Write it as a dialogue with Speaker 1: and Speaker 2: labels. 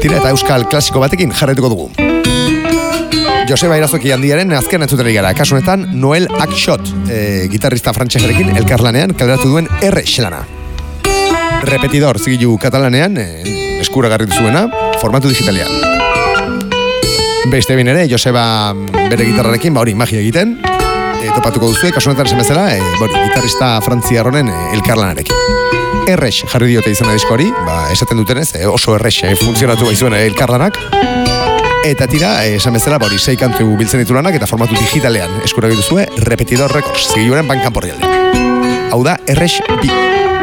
Speaker 1: Tira eta euskal klasiko batekin jarretuko dugu. Joseba Irazoki handiaren azken entzuteri gara. Kasu honetan, Noel Akshot, gitarrista frantsesarekin elkarlanean kaleratu duen R-lana. Repetidor zigilu katalanean, eskuragarri duzuena, formatu digitalean. Beste bin ere, Joseba bere gitarrarekin, hori magia egiten, topatuko duzue, kasu honetan esan bezala, gitarrista frantziarronen elkarlanarekin. Errex jarri diote izan disko hori, esaten dutenez, oso errex funtzionatu baizuen elkarlanak, eta tira, esan bezala, 6 kantu biltzen ditu lanak, eta formatu digitalean eskuragarri duzue, Repetidor Records, zigiluaren Bandcamp orrialdean. Hau da, Errex B.